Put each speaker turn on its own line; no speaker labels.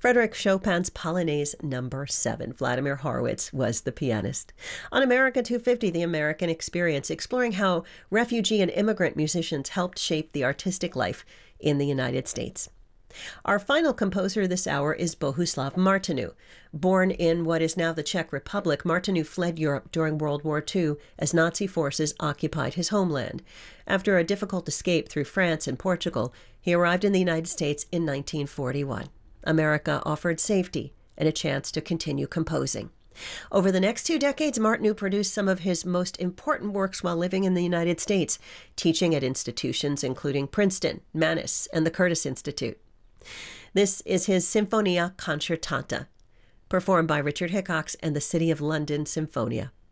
Frédéric Chopin's Polonaise Number 7. Vladimir Horowitz was the pianist. On America 250, The American Experience, exploring how refugee and immigrant musicians helped shape the artistic life in the United States. Our final composer this hour is Bohuslav Martinu. Born in what is now the Czech Republic, Martinu fled Europe during World War II as Nazi forces occupied his homeland. After a difficult escape through France and Portugal, he arrived in the United States in 1941. America offered safety and a chance to continue composing. Over the next 2 decades, Martinu produced some of his most important works while living in the United States, teaching at institutions including Princeton, Mannes, and the Curtis Institute. This is his Sinfonia Concertanta, performed by Richard Hickox and the City of London Symphonia.